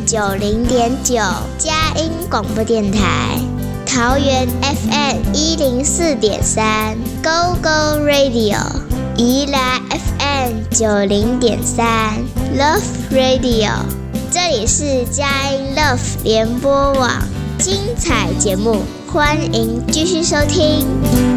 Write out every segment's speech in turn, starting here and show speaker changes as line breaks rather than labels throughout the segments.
90.9佳音广播电台，桃园 FM104.3 Go Go Radio， 宜兰 FM90.3 Love Radio， 这里是佳音 Love 联播网，精彩节目欢迎继续收听。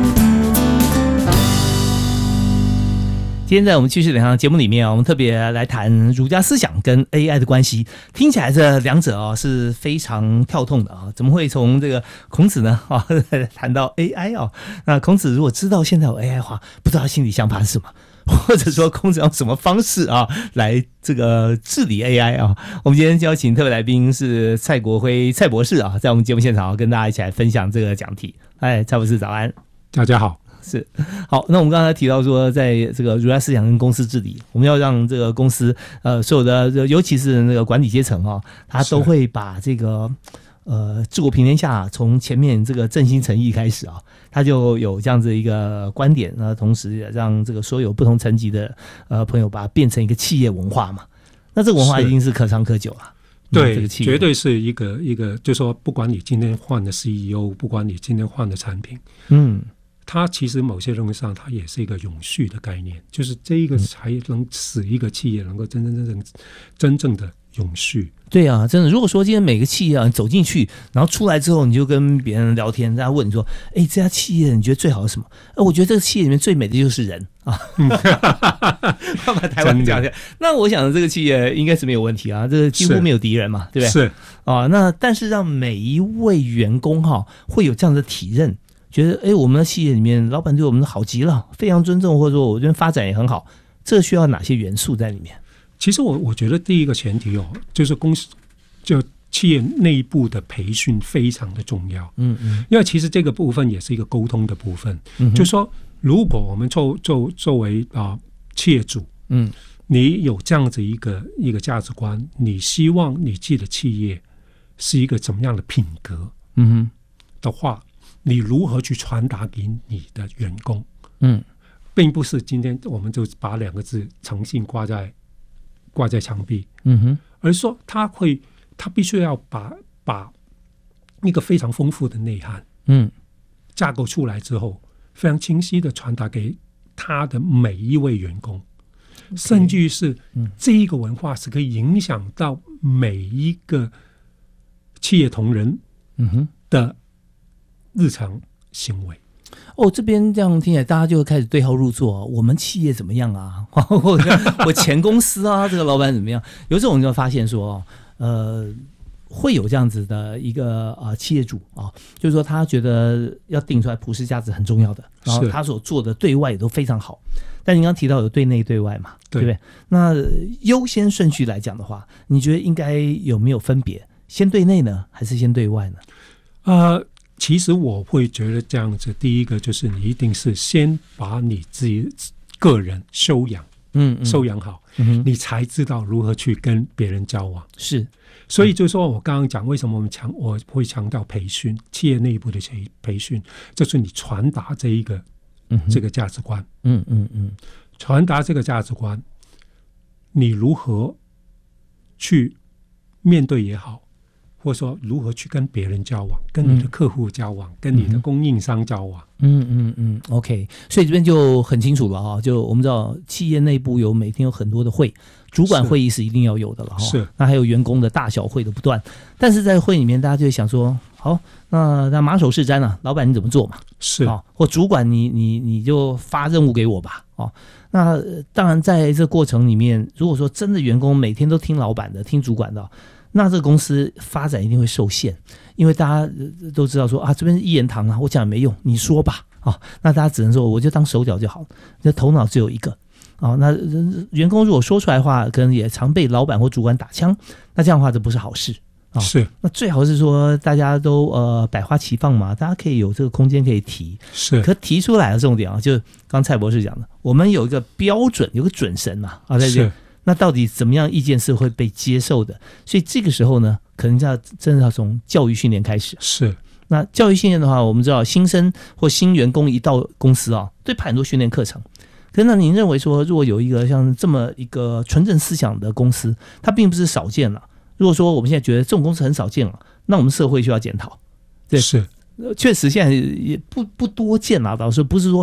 今天在我们继续两项节目里面，我们特别来谈儒家思想跟 AI 的关系。听起来这两者是非常跳痛的怎么会从这个孔子呢谈到 AI 那孔子如果知道现在有 AI 的话，不知道他心里想法是什么，或者说孔子用什么方式来这个治理 AI 我们今天邀请特别来宾是蔡国辉蔡博士在我们节目现场跟大家一起来分享这个讲题。蔡博士早安。
大家好。
是好，那我们刚才提到说，在这个儒家思想跟公司治理，我们要让这个公司所有的，尤其是那个管理阶层他都会把这个治国平天下从前面这个正心诚意开始他就有这样子一个观点，那同时也让这个所有不同层级的朋友把它变成一个企业文化嘛。那这个文化一定是可长可久
对，
这个企业
绝对是一个，就是说不管你今天换的 CEO， 不管你今天换的产品，它其实某些认为上，它也是一个永续的概念，就是这一个才能使一个企业能够真正的永续。
对啊，真的。如果说今天每个企业你走进去，然后出来之后，你就跟别人聊天，大家问你说：“这家企业你觉得最好是什么？”我觉得这个企业里面最美的就是人把台湾讲起来，那我想这个企业应该是没有问题这个几乎没有敌人嘛，对不对？
是
那但是让每一位员工会有这样的体认。觉得我们的企业里面老板对我们好极了，非常尊重，或者说我这边发展也很好，这需要哪些元素在里面？
其实我觉得第一个前提就是公司就企业内部的培训非常的重要。因为其实这个部分也是一个沟通的部分。就是说如果我们作为企业主，你有这样子一个价值观，你希望你自己的企业是一个怎么样的品格的话，你如何去传达给你的员工？并不是今天我们就把两个字诚信挂在墙壁，而是说他必须要把一个非常丰富的内涵，架构出来之后，非常清晰的传达给他的每一位员工，甚至于是这一个文化是可以影响到每一个企业同仁的日常行为。
这边这样听起来，大家就会开始对号入座。我们企业怎么样我前公司这个老板怎么样？有这种就发现说，会有这样子的一个企业主就是说他觉得要定出来普世价值很重要的，然后他所做的对外也都非常好。但你刚刚提到有对内对外嘛， 对不对？那优先顺序来讲的话，你觉得应该有没有分别？先对内呢，还是先对外呢？
其实我会觉得这样子，第一个就是你一定是先把你自己个人修养好，你才知道如何去跟别人交往。
是，
所以就是说我刚刚讲为什么我会强调培训，企业内部的培训，就是你传达这个价值观，传达这个价值观，你如何去面对也好，或者说如何去跟别人交往，跟你的客户交往，跟你的供应商交往。
OK， 所以这边就很清楚了就我们知道企业内部每天有很多的会，主管会议是一定要有的了
是。
那还有员工的大小会的不断，但是在会里面大家就会想说，好，那马首是瞻老板你怎么做嘛？
是
或主管你就发任务给我吧那当然在这过程里面，如果说真的员工每天都听老板的，听主管的，那这个公司发展一定会受限，因为大家都知道说这边是一言堂我讲也没用，你说吧那大家只能说我就当手脚就好了，那头脑只有一个那员工如果说出来的话，可能也常被老板或主管打枪，那这样的话这不是好事
是。
那最好是说大家都百花齐放嘛，大家可以有这个空间可以提，
是。
可提出来的重点就刚蔡博士讲的，我们有一个标准，有个准绳嘛在这，那到底怎么样意见是会被接受的？所以这个时候呢，可能真的要从教育训练开始。
是。
那教育训练的话，我们知道新生或新员工一到公司对排很多训练课程。可是那您认为说，如果有一个像这么一个纯正思想的公司，它并不是少见了。 如果说我们现在觉得这种公司很少见了，那我们社会需要检讨。对，
是
确实现在也不多见啦，老师不是说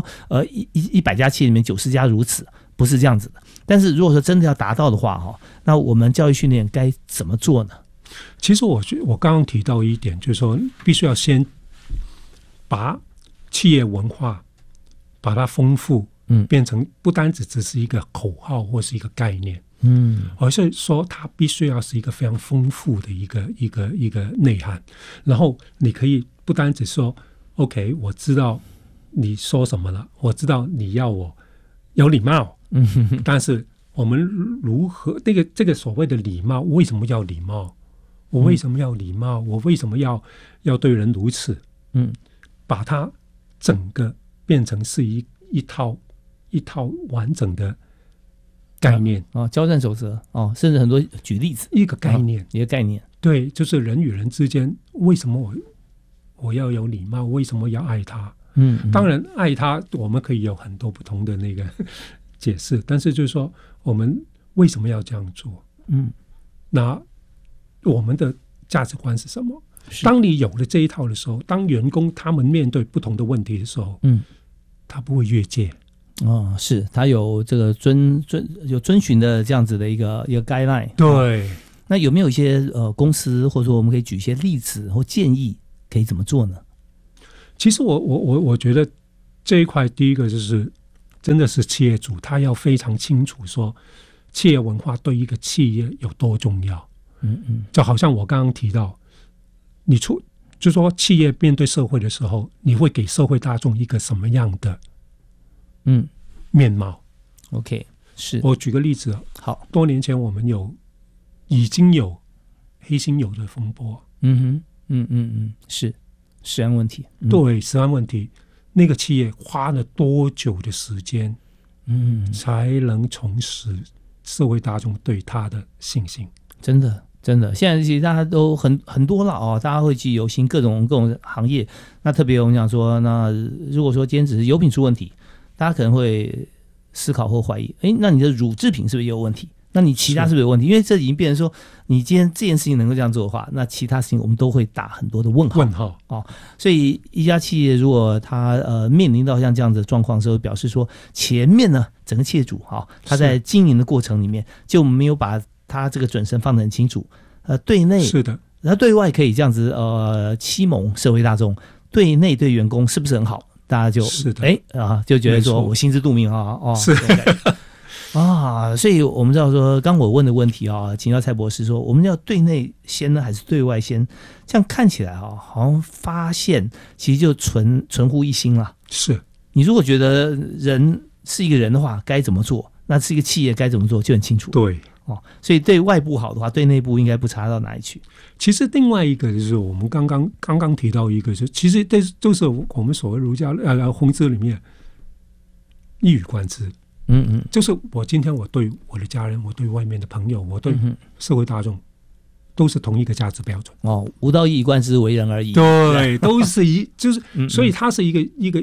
100家企业里面90家如此，不是这样子的。但是如果说真的要达到的话，那我们教育训练该怎么做呢？
其实我刚刚提到一点，就是说必须要先把企业文化把它丰富，变成不单只是一个口号或是一个概念，而是说它必须要是一个非常丰富的一个内涵。然后你可以不单只说 OK， 我知道你说什么了，我知道你要我有礼貌，但是我们如何这个所谓的礼貌，为什么要礼貌？我为什么要礼貌？我为什么要对人如此？把它整个变成是一套完整的概念
交战守则甚至很多举例子，
一个概念，
一个概念。
对，就是人与人之间，为什么我要有礼貌？为什么要爱他？当然爱他，我们可以有很多不同的那个解释，但是就是说，我们为什么要这样做？那我们的价值观是什么？当你有了这一套的时候，当员工他们面对不同的问题的时候，他不会越界。
是他有这个遵循的这样子的一个 guideline。
对，
那有没有一些公司，或者说我们可以举一些例子或建议，可以怎么做呢？
其实我觉得这一块，第一个就是真的是企业主他要非常清楚说，企业文化对一个企业有多重要。就好像我刚刚提到，就说企业面对社会的时候，你会给社会大众一个什么样的面貌
？OK， 是
我举个例子，
好
多年前我们已经有黑心油的风波，
是食安问题，
对，食安问题，那个企业花了多久的时间，才能重拾社会大众对他的信心？真
的，现在其实大家都很多了大家会去游行各种行业。那特别我们讲说，那如果说今天只是油品出问题，大家可能会思考或怀疑，那你的乳制品是不是也有问题？那你其他是不是有问题？因为这已经变成说，你今天这件事情能够这样做的话，那其他事情我们都会打很多的问号。所以一家企业如果它面临到像这样子的状况的时候，表示说前面呢整个企业主他在经营的过程里面就没有把他这个准绳放得很清楚，对内
是的，
然后对外可以这样子欺蒙社会大众，对内对员工是不是很好？大家就是的就觉得说我心知肚明
是
所以我们知道说，刚我问的问题请教蔡博士说，我们要对内先呢，还是对外先？这样看起来好像发现其实就存乎一心了。
是
你如果觉得人是一个人的话，该怎么做？那是一个企业该怎么做就很清楚。
对。
所以对外部好的话，对内部应该不差到哪里去。
其实另外一个就是我们刚刚提到一个，其实这就是我们所谓儒家孔子里面一以贯之。就是我今天我对我的家人，我对外面的朋友，我对社会大众，都是同一个价值标准。
吾道一以贯之，为人而已。
对，都是就是所以它是一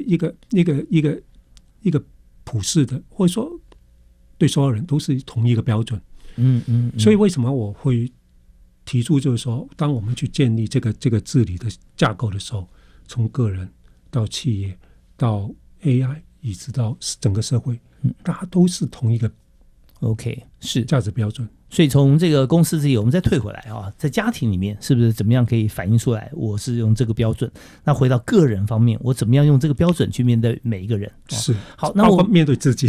个普世的，或者说对所有人都是同一个标准。所以为什么我会提出，就是说，当我们去建立这个治理的架构的时候，从个人到企业到 AI， 以至到整个社会，大家都是同一个
OK 是
价值标准。
所以从这个公司这里，我们再退回来在家庭里面是不是怎么样可以反映出来我是用这个标准？那回到个人方面，我怎么样用这个标准去面对每一个人？
是
好，那我
面对自己，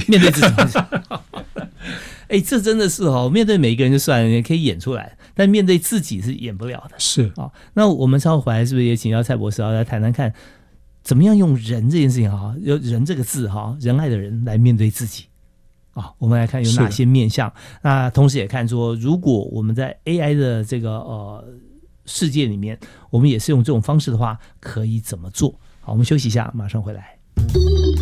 这真的是面对每一个人就算了，也可以演出来，但面对自己是演不了的。
是
那我们稍后回来是不是也请教蔡博士来谈谈看，怎么样用人这件事情用人这个字仁爱的人来面对自己我们来看有哪些面向。那同时也看说，如果我们在 AI 的这个世界里面，我们也是用这种方式的话，可以怎么做？好，我们休息一下，马上回来。